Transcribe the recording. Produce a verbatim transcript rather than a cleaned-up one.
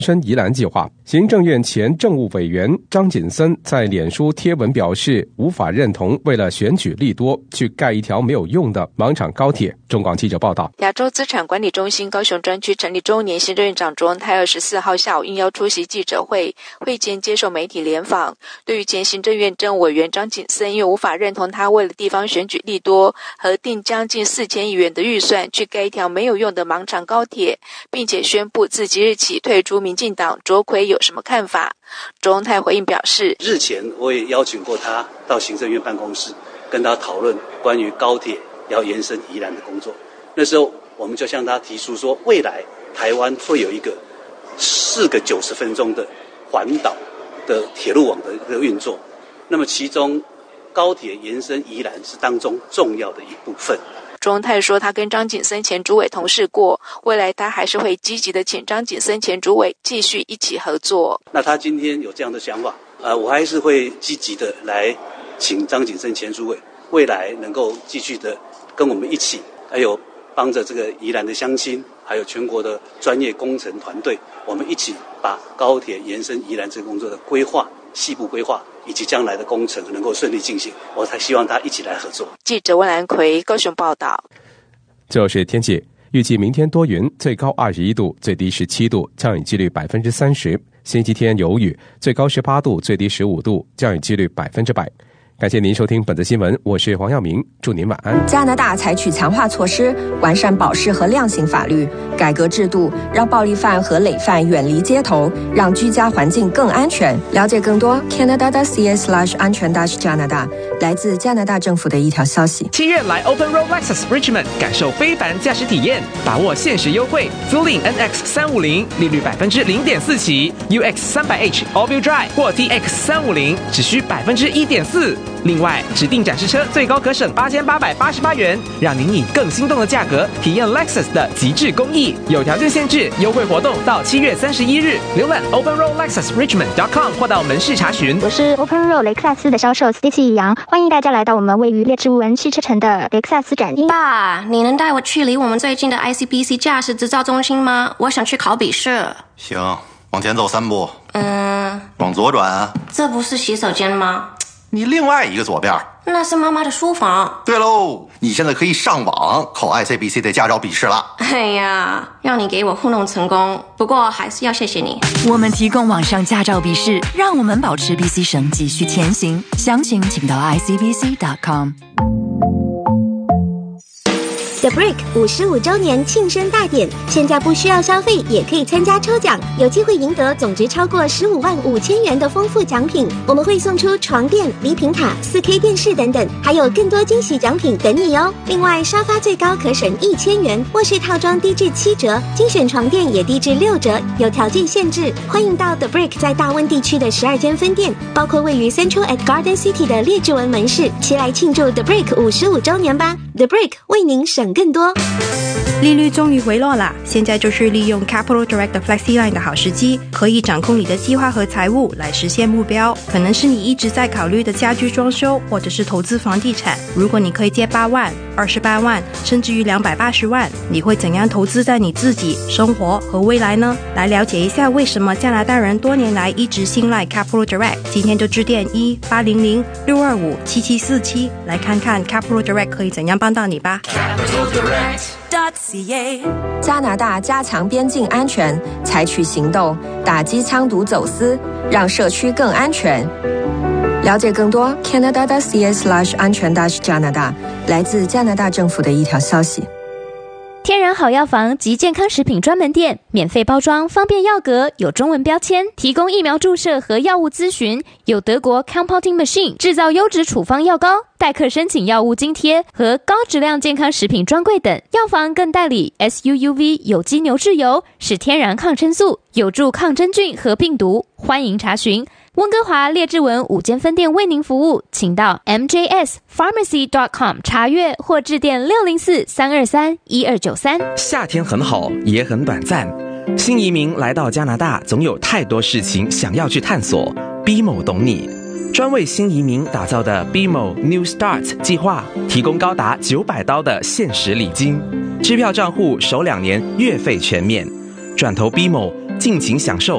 深宜兰计划，行政院前政务委员张锦森在脸书贴文表示，无法认同为了选举利多去盖一条没有用的盲场高铁。中广记者报道。 亚洲资产管理中心高雄专区成立周年，行政院长卓荣泰二十四号下午应邀出席记者会，会前接受媒体联访。对于前行政院政务委员张锦森，因为无法认同他为了地方选举利多，核定将近四千亿元的预算去盖一条没有用的盲场高铁，并且宣布自即日起退出民进党，卓奎有什么看法？卓荣泰回应表示， 日前我也邀请过他到行政院办公室，跟他讨论关于高铁要延伸宜兰的工作。那时候我们就向他提出说，未来台湾会有一个四个九十分钟的环岛的铁路网的一个运作，那么其中高铁延伸宜兰是当中重要的一部分。 卓荣泰说，他跟张锦森前主委同事过，未来他还是会积极的请张锦森前主委继续一起合作。 那他今天有这样的想法，呃，我还是会积极的来请张锦森前主委，未来能够继续的跟我们一起，还有帮着这个宜兰的乡亲，还有全国的专业工程团队，我们一起把高铁延伸宜兰这个工作的规划、细部规划以及将来的工程能够顺利进行，我才希望他一起来合作。 记者温兰奎高雄报道。 就是天气，预计明天多云，最高二十一度，最低十七度，降雨几率百分之三十。星期天有雨，最高十八度，最低十五度，降雨几率百分之百。感谢您收听本次新闻，我是黄耀明，祝您晚安。 加拿大采取强化措施，完善保释和量刑法律，改革制度，让暴力犯和累犯远离街头，让居家环境更安全。了解更多 Canada.ca slash 安全 dash 加拿大，来自加拿大政府的一条消息。 七月来 Open Road Lexus Richmond 感受非凡驾驶体验，把握限时优惠，租赁 N X 三五零，利率百分之零点四起 ，U X 三百 H All-Wheel Drive 或 T X 三五零，只需百分之一点四。另外，指定展示车最高可省八千八百八十八元，让您以更心动的价格体验 Lexus 的极致工艺。有条件限制，优惠活动到七月三十一日。浏览 Open Road Lexus Richmond dot com 或到门市查询。 我是 Open Road 雷克萨斯的销售 Stacy 杨，欢迎大家来到我们位于列治文汽车城的雷克萨斯展厅。 爸，你能带我去离我们最近的 I C B C 驾驶执照中心吗？我想去考笔试。 行，往前走三步。 嗯， 往左转啊。 这不是洗手间吗？ 你另外一个左边。 那是妈妈的书房。 对喽，你现在可以上网考 I C B C 的驾照笔试了。 哎呀，让你给我糊弄成功，不过还是要谢谢你。 我们提供网上驾照笔试，让我们保持 B C 省继续前行。详情请到 I C B C dot com。The Brick 五十五周年庆生大典，现在不需要消费也可以参加抽奖，有机会赢得总值超过十五万五千元的丰富奖品。我们会送出床垫、礼品卡、四 K 电视等等，还有更多惊喜奖品等你哦。另外，沙发最高可省一千元，卧室套装低至七折，精选床垫也低至六折，有条件限制。欢迎到 The Brick 在大温地区的十二间分店，包括位于 Central at Garden City 的列治文门市，齐来庆祝 The Brick 五十五周年吧。The Brick 为您省更多。 利率终于回落了，现在就是利用 Capital Direct 的 FlexiLine 的好时机，可以掌控你的计划和财务来实现目标。可能是你一直在考虑的家居装修，或者是投资房地产。如果你可以借八万、二十八万，甚至于两百八十万，你会怎样投资在你自己、生活和未来呢？来了解一下为什么加拿大人多年来一直信赖 Capital Direct， 今天就致电一八零零六二五七七四七，来看看 Capital Direct 可以怎样帮到你吧。 加拿大加强边境安全，采取行动打击枪毒走私，让社区更安全。了解更多 Canada.ca slash 安全 dash 加拿大，来自加拿大政府的一条消息。 天然好药房及健康食品专门店，免费包装，方便药格，有中文标签，提供疫苗注射和药物咨询，有德国 Compounding Machine 制造优质处方药膏，代客申请药物津贴和高质量健康食品专柜等。药房更代理 S U U V 有机牛至油，是天然抗生素，有助抗真菌和病毒。欢迎查询温哥华列治文五间分店为您服务，请到 M J S Pharmacy dot com 查阅或致电六零四三二三一二九三。 夏天很好，也很短暂。新移民来到加拿大，总有太多事情想要去探索。B M O 懂你，专为新移民打造的 B M O New Start 计划，提供高达九百刀的限时礼金，支票账户首两年月费全免，转投 B M O。 尽情享受